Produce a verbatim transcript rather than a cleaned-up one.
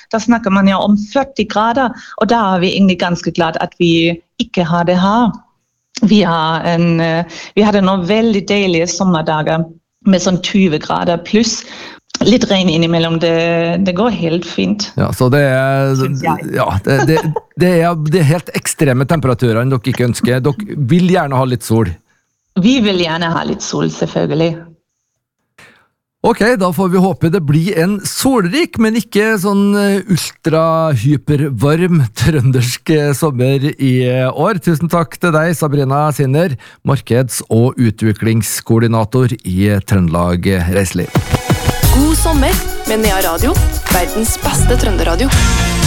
da snakker man jo om førti grader, og da er vi egentlig ganske glad at vi ikke har det her. Vi, har en, vi hadde noen veldig deilige sommerdager med sånn tjue grader pluss. Litt regn innimellom, det, det går helt fint. Ja, så det er, ja, det, det, det er, det er helt ekstreme temperaturer dere ikke ønsker. Dere vil gjerne ha litt sol. Vi vil gjerne ha litt sol, selvfølgelig. Ok, da får vi håpe det blir en solrik, men ikke sånn ultra-hypervarm trøndersk sommer i år. Tusen takk til deg, Sabrina Sinner, markeds- og utviklingskoordinator i Trøndelag Reiseliv. God sommer med Nea Radio, verdens beste trønderadio.